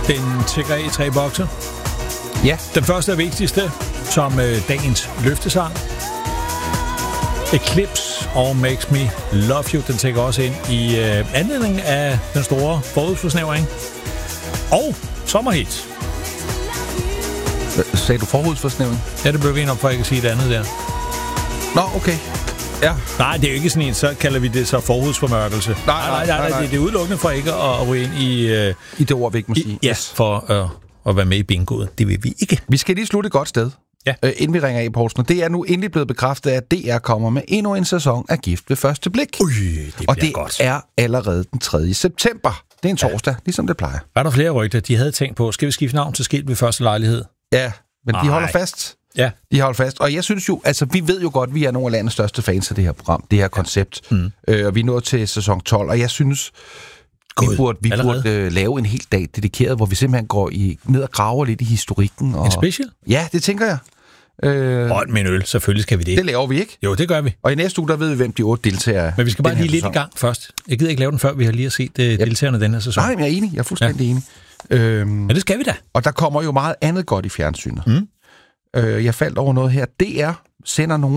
Den tækker af i 3 bokse. Ja. Den første er vigtigste, som dagens løftesang. Eclipse og Makes Me Love You, den tækker også ind i anledning af den store forhudsforsnævring. Og sommerhit. Sagde du forhudsforsnævring? Ja, det blev vi enige om, for ikke at sige det andet der. Nå, okay. Ja. Nej, det er jo ikke sådan en, så kalder vi det så forhudsformørkelse. Nej. Det er udelukkende for ikke at ryge ind i det ord, vi ikke må sige. Ja, for at være med i bingoet. Det vil vi ikke. Vi skal lige slutte et godt sted, inden vi ringer af, Poulsen. Det er nu endelig blevet bekræftet, at DR kommer med endnu en sæson af Gift ved første blik. Det og det godt. er allerede den 3. september. Det er en torsdag, ligesom det plejer. Var der flere rygter, de havde tænkt på, skal vi skifte navn til Skilt ved første lejlighed? Ja, men de holder fast. Ja. De holder fast. Og jeg synes jo, altså vi ved jo godt, at vi er nogle af landets største fans af det her program, det her koncept. Og vi er nået til sæson 12, og jeg synes, vi burde lave en hel dag dedikeret, hvor vi simpelthen går ned og graver lidt i historikken. Og... En special? Ja, det tænker jeg. Hold med en øl, selvfølgelig skal vi det. Det laver vi ikke. Jo, det gør vi. Og i næste uge, der ved vi, hvem de 8 deltagere er. Men vi skal bare lige lidt i gang først. Jeg gider ikke lave den, før vi har lige set deltagerne den her sæson. Nej, men jeg er enig. Jeg er fuldstændig enig. Ja, det skal vi da. Og der kommer jo meget andet godt i fjernsynet. Jeg faldt over noget her. DR sender nogle